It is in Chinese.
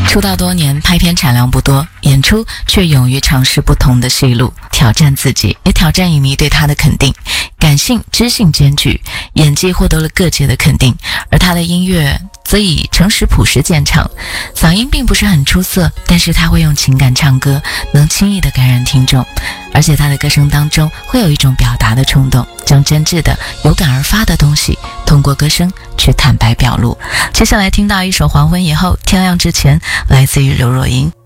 出道多年，拍片产量不多，演出却勇于尝试不同的戏路，挑战自己，也挑战影迷对他的肯定。感性、知性兼具，演技获得了各界的肯定，而他的音乐则以诚实朴实见长。嗓音并不是很出色，但是他会用情感唱歌，能轻易地感染听众。而且他的歌声当中会有一种表达的冲动，将真挚的有感而发的东西通过歌声去坦白表露。接下来听到一首《黄昏以后天亮之前》，来自于刘若英。